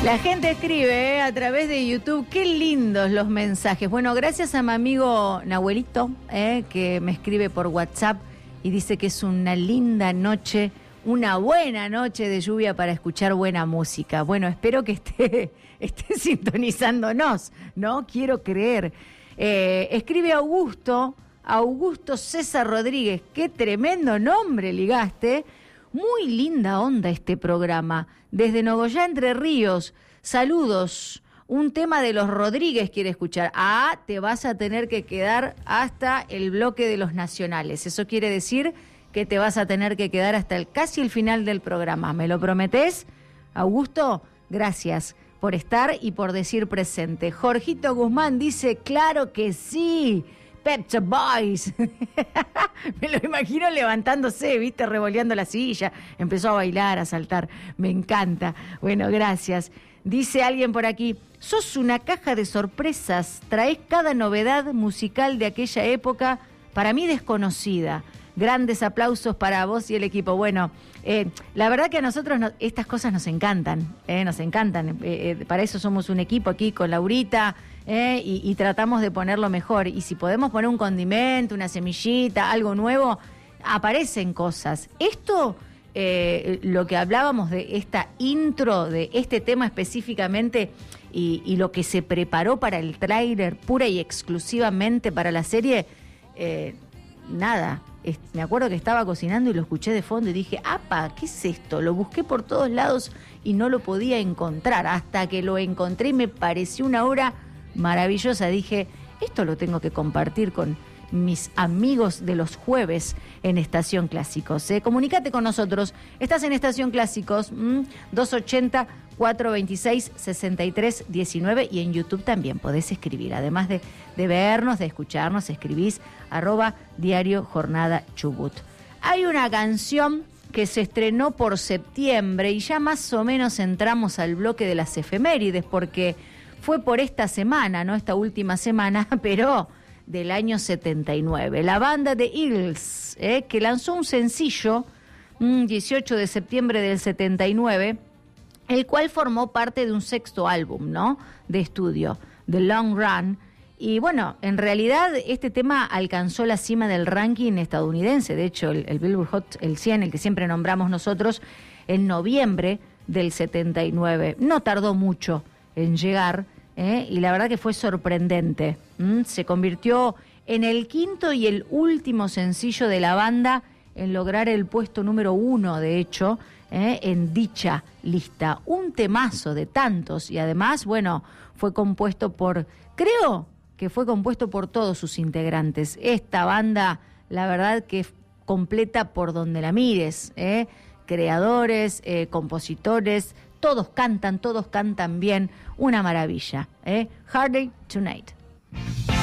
La gente escribe a través de YouTube, qué lindos los mensajes. Bueno, gracias a mi amigo Nahuelito, que me escribe por WhatsApp y dice que es una linda noche, una buena noche de lluvia para escuchar buena música. Bueno, espero que esté sintonizándonos, ¿no? Quiero creer. Escribe Augusto César Rodríguez, qué tremendo nombre ligaste. Muy linda onda este programa. Desde Nogoyá, Entre Ríos. Saludos. Un tema de los Rodríguez quiere escuchar. Ah, te vas a tener que quedar hasta el bloque de los nacionales. Eso quiere decir que te vas a tener que quedar hasta casi el final del programa. ¿Me lo prometés? Augusto, gracias por estar y por decir presente. Jorgito Guzmán dice, claro que sí. Pet Shop Boys. Me lo imagino levantándose, viste, revoleando la silla. Empezó a bailar, a saltar. Me encanta. Bueno, gracias. Dice alguien por aquí, sos una caja de sorpresas. Traés cada novedad musical de aquella época, para mí desconocida. Grandes aplausos para vos y el equipo. Bueno, la verdad que a nosotros estas cosas nos encantan, nos encantan. Para eso somos un equipo aquí con Laurita, y tratamos de ponerlo mejor. Y si podemos poner un condimento, una semillita, algo nuevo, aparecen cosas. Esto, lo que hablábamos de esta intro, de este tema específicamente, y lo que se preparó para el tráiler pura y exclusivamente para la serie, nada. Me acuerdo que estaba cocinando y lo escuché de fondo y dije, ¡apa! ¿Qué es esto? Lo busqué por todos lados y no lo podía encontrar. Hasta que lo encontré y me pareció una obra maravillosa. Dije, esto lo tengo que compartir con mis amigos de los jueves en Estación Clásicos. Comunícate con nosotros. Estás en Estación Clásicos, 280-426-6319, y en YouTube también podés escribir. Además de vernos, de escucharnos, escribís @Diario Jornada Chubut. Hay una canción que se estrenó por septiembre y ya más o menos entramos al bloque de las efemérides, porque fue por esta semana, no esta última semana, pero del año 79. La banda de Eagles, que lanzó un sencillo 18 de septiembre del 79, el cual formó parte de un sexto álbum, ¿no?, de estudio, The Long Run. Y bueno, en realidad este tema alcanzó la cima del ranking estadounidense. De hecho, el Billboard Hot, el 100, el que siempre nombramos nosotros, en noviembre del 79. No tardó mucho en llegar, y la verdad que fue sorprendente. Se convirtió en el quinto y el último sencillo de la banda en lograr el puesto número 1, de hecho, en dicha lista. Un temazo de tantos, y además, bueno, creo que fue compuesto por todos sus integrantes. Esta banda, la verdad que completa por donde la mires, creadores, compositores, todos cantan bien, una maravilla. Hard Day Tonight.